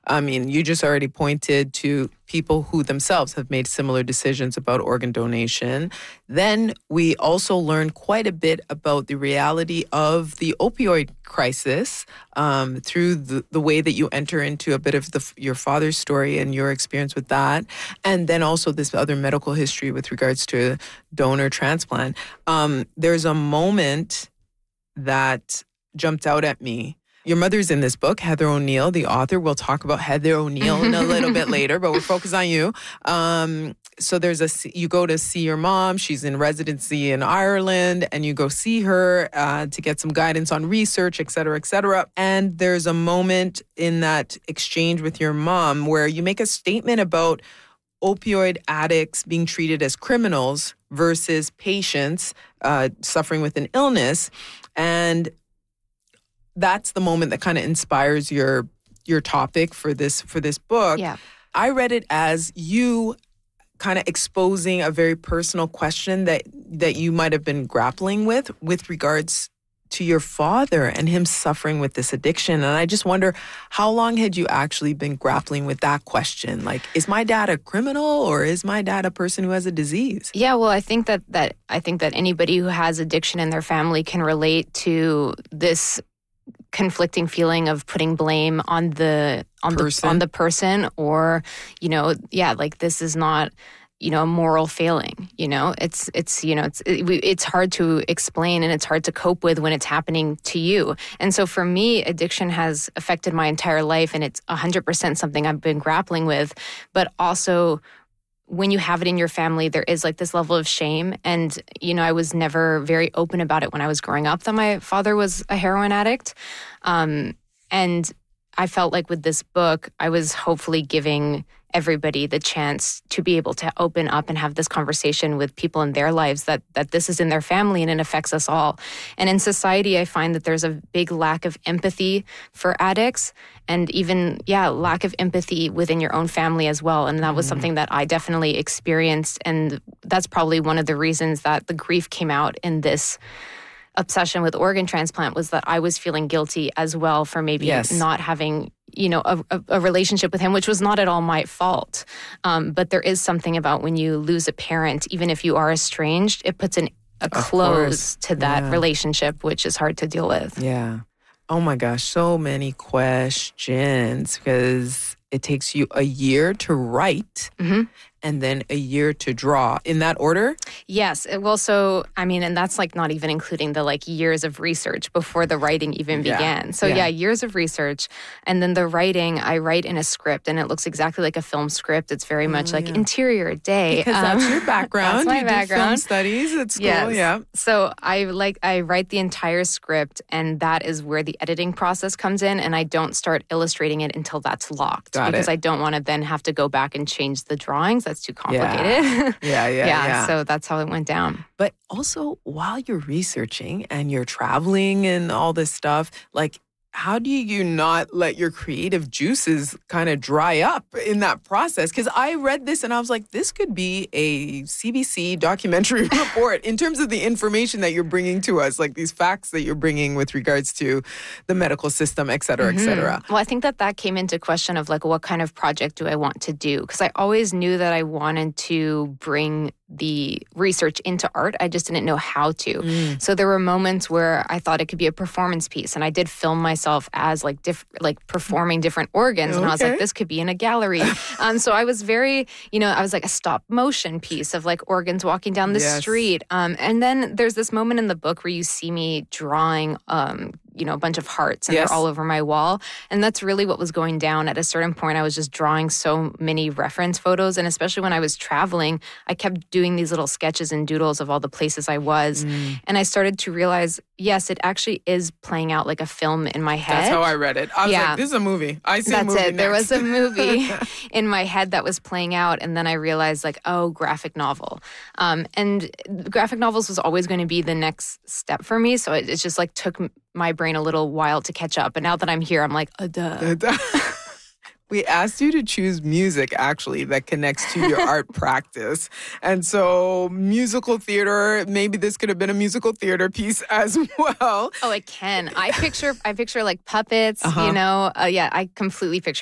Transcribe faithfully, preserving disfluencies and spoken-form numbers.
I mean, you just already pointed to people who themselves have made similar decisions about organ donation. Then we also learned quite a bit about the reality of the opioid crisis um, through the, the way that you enter into a bit of the, your father's story and your experience with that. And then also this other medical history with regards to donor transplant. Um, there's a moment that jumped out at me. Your mother's in this book, Heather O'Neill, the author. We'll talk about Heather O'Neill in a little bit later, but we're focused on you. Um, so there's a, you go to see your mom. She's in residency in Ireland, and you go see her uh, to get some guidance on research, et cetera, et cetera. And there's a moment in that exchange with your mom where you make a statement about opioid addicts being treated as criminals versus patients uh, suffering with an illness. And that's the moment that kind of inspires your your topic for this for this book. Yeah. I read it as you kind of exposing a very personal question that that you might have been grappling with with regards to your father and him suffering with this addiction. And I just wonder, how long had you actually been grappling with that question? Like, is my dad a criminal or is my dad a person who has a disease? Yeah, well, I think that that I think that anybody who has addiction in their family can relate to this conflicting feeling of putting blame on the on person. the on the person, or, you know, yeah, like this is not, you know, a moral failing. You know, it's it's you know it's it, it's hard to explain and it's hard to cope with when it's happening to you. And so for me, addiction has affected my entire life, and it's one hundred percent something I've been grappling with. But also, when you have it in your family, there is like this level of shame. And, you know, I was never very open about it when I was growing up that my father was a heroin addict. Um, and I felt like with this book, I was hopefully giving everybody the chance to be able to open up and have this conversation with people in their lives, that that this is in their family and it affects us all. And in society, I find that there's a big lack of empathy for addicts, and even, yeah, lack of empathy within your own family as well. And that was mm. something that I definitely experienced. And that's probably one of the reasons that the grief came out in this obsession with organ transplant, was that I was feeling guilty as well for maybe yes. not having, you know, a, a, a relationship with him, which was not at all my fault. Um, but there is something about when you lose a parent, even if you are estranged, it puts an, a close to that yeah. relationship, which is hard to deal with. Yeah. Oh my gosh, so many questions, because it takes you a year to write mm-hmm. and then a year to draw. In that order? Yes. Well, so, I mean, and that's like not even including the like years of research before the writing even yeah. began. So yeah. yeah, years of research. And then the writing, I write in a script, and it looks exactly like a film script. It's very much oh, like yeah. interior day. Because um, that's your background. That's my you background. do film studies at school, yes. yeah. So I like, I write the entire script, and that is where the editing process comes in. And I don't start illustrating it until that's locked. Got because it. I don't want to then have to go back and change the drawings. That's too complicated. Yeah. Yeah, yeah, yeah, yeah. So that's how it went down. But also, while you're researching and you're traveling and all this stuff, like, how do you not let your creative juices kind of dry up in that process? Because I read this and I was like, this could be a C B C documentary report in terms of the information that you're bringing to us, like these facts that you're bringing with regards to the medical system, et cetera, mm-hmm. et cetera. Well, I think that that came into question of like, what kind of project do I want to do? Because I always knew that I wanted to bring the research into art. I just didn't know how to. Mm. So there were moments where I thought it could be a performance piece, and I did film myself as like diff- like performing different organs, okay. and I was like, this could be in a gallery. um, so I was very, you know, I was like a stop motion piece of like organs walking down the yes. street. Um, and then there's this moment in the book where you see me drawing um, you know, a bunch of hearts, and yes. they're all over my wall. And that's really what was going down. At a certain point, I was just drawing so many reference photos. And especially when I was traveling, I kept doing these little sketches and doodles of all the places I was. Mm. And I started to realize, yes, it actually is playing out like a film in my head. That's how I read it. I was yeah. like, this is a movie. I see That's a movie it. next. There was a movie in my head that was playing out. And then I realized like, oh, graphic novel. Um, and graphic novels was always going to be the next step for me. So it, it just like took my brain a little while to catch up. But now that I'm here, I'm like, uh, duh. We asked you to choose music, actually, that connects to your art practice. And so musical theater, maybe this could have been a musical theater piece as well. Oh, it can. I picture I picture like puppets, uh-huh. you know. Uh, yeah, I completely picture